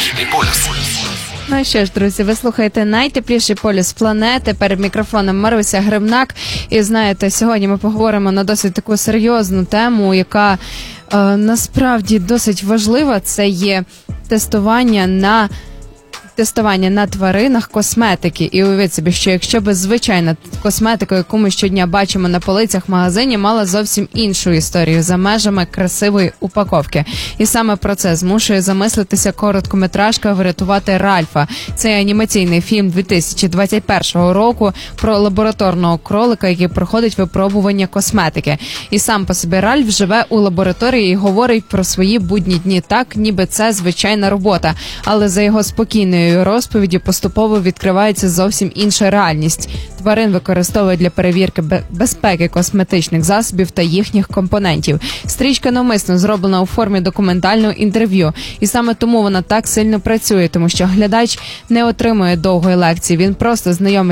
Західний полюс. Ну що ж, друзі, ви слухаєте найтепліший полюс планети. Перед мікрофоном Маруся Грибнак. І знаєте, сьогодні ми поговоримо на досить таку серйозну тему, яка насправді досить важлива. Це є тестування на тваринах косметики. І уявіть собі, що якщо б звичайна косметика, яку ми щодня бачимо на полицях в магазині, мала зовсім іншу історію за межами красивої упаковки. І саме про це змушує замислитися короткометражка «Врятувати Ральфа». Це анімаційний фільм 2021 року про лабораторного кролика, який проходить випробування косметики. І сам по собі Ральф живе у лабораторії і говорить про свої будні дні так, ніби це звичайна робота. Але за його спокійною розповіді поступово відкривається зовсім інша реальність. Тварин використовують для перевірки безпеки косметичних засобів та їхніх компонентів. Стрічка навмисно зроблена у формі документального інтерв'ю. І саме тому вона так сильно працює, тому що глядач не отримує довгої лекції. Він просто знайомий